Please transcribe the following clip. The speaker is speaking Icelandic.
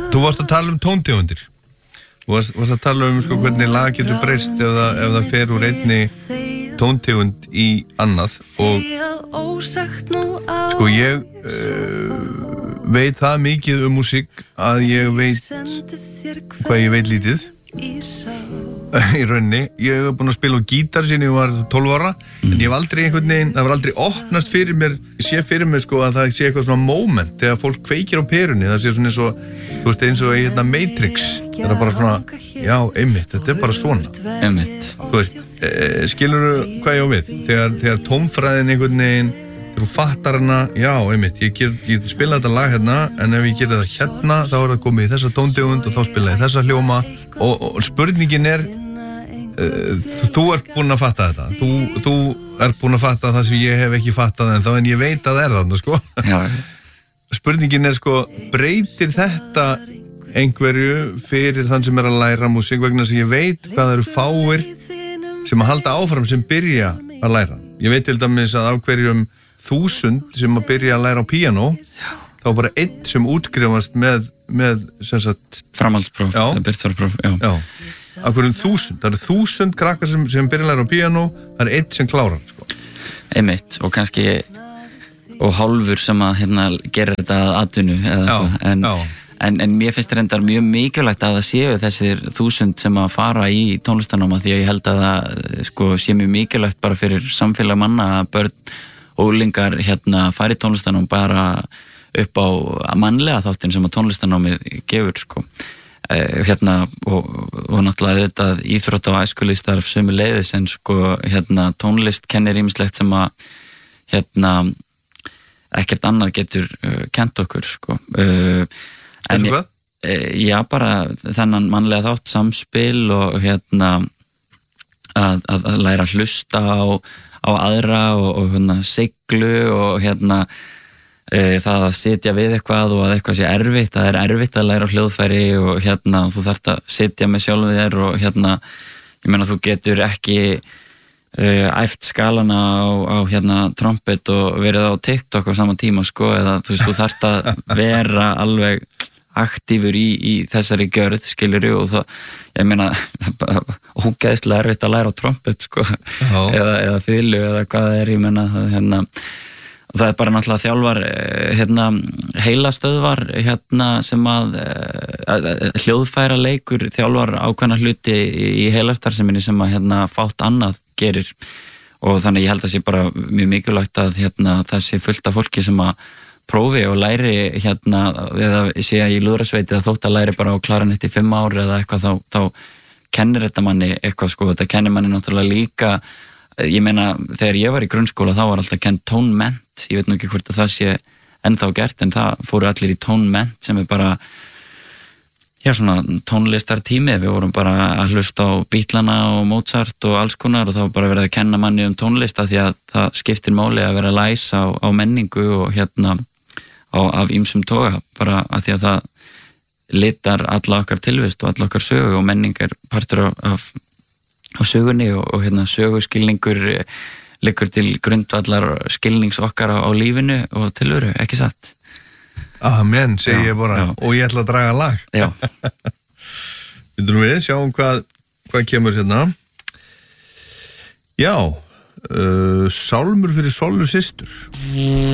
Þú varst að tala tóntegundir. Þú varst að tala sko hvernig lag getur breyst ef það fer úr einni tóntegund í annað og sko ég veit það mikið músík að ég veit hvað ég veit lítið í rauninni. Ég hef búin að spila á gítar síðan ég var 12 ára en ég hef aldrei einhvern veginn, það var aldrei opnast fyrir mér, ég sé fyrir mér sko að það sé eitthvað svona moment þegar fólk kveikir á perunni, það sé svona eins og þú veist eins og í Matrix, það er bara svona já, einmitt, þetta er bara svona einmitt, þú veist, skilurðu hvað ég á við þegar tónfræðin einhvern veginn þegar þú fattar hana, já, einmitt ég spila þetta lag hérna, en ef ég gera það hérna þá er það komið í þessa tóntegund og þá spila ég þessa hljóma og spurningin er þú ert búinn að fatta þetta þú ert búinn að fatta það sem ég hef ekki fattað ennþá en ég veit að það er þarna sko já. Spurningin er sko breytir þetta einhverju fyrir þann sem er að læra músík vegna sem ég veit hvað það eru fáir sem að halda áfram sem byrja að læra ég veit til dæmis að af hverjum 1000 sem að byrja að læra á píanó þá bara einn sem útskrifast með sem sagt framhaldspróf eða byrðarpróf já. Af hverjum 1000, það eru 1000 krakkar sem byrja að læra á píanó, það er einn sem klárar sko. Einmitt, og kannski og hálfur sem að gera þetta að atvinnu en mér finnst það reyndar mjög mikilvægt að það séu þessir 1000 sem að fara í tónlistanáma því að ég held að það sko, sé mjög mikilvægt bara fyrir samfélag manna að börn og unglingar fari í tónlistanám bara upp á mannlega þáttin sem að tónlistanámið gefur sko. Og náttúrulega þetta íþrótt og æskulíðstarf sömuleiðis en sko tónlist kennir ýmislegt sem að ekkert annað getur kennt okkur sko. En hvað? Já, bara þennan mannlega þátt samspil og að læra að hlusta á aðra og siglu og það að sitja við eitthvað og að eitthvað sé erfitt, það er erfitt að læra á hljóðfæri og þú þarft að sitja með sjálfum þér og ég meina þú getur ekki æft skalana á trompet og verið á TikTok á sama tíma sko, eða þú þarft að vera alveg aktífur í þessari gjörð, skilurðu og það, ég meina ógeðslega erfitt að læra á trompet sko, eða fiðlu eða hvað það er, ég meina það er bara náttúrulega þjálfar heilastöðvar sem að hljóðfæra leikur þjálfar ákveðna hluti í heilastarfseminni sem að fátt annað gerir og þannig ég held að sé bara mjög mikilvægt að það sé fullt af fólki sem að prófi og læri eða sé að í lúðrasveiti að þótt að læri bara á klarinetti 5 ár eða eitthvað þá kennir þetta manni eitthvað sko, þetta kennir manni náttúrulega líka ég meina, þegar ég var í grunnskóla þá var alltaf kennt tónmennt, ég veit nú ekki hvort að það sé ennþá gert, en það fóru allir í tónmennt sem er bara svona tónlistartími, við vorum bara að hlusta á Beatlana og Mozart og alls konar og þá var bara verið að kenna manni tónlist af því að það skiptir máli að vera læs á menningu og af ýmsum toga, bara af því að það litar alla okkar tilvist og alla okkar sögu og menning er partur af sögunni og söguskilningur liggur til grundvallar skilnings okkar á lífinu og tilveru, ekki satt? Amen, segi ég bara, og ég ætla að draga lag. Já. Við sjáum hvað kemur hérna. Já, sálmur fyrir Sollu systur.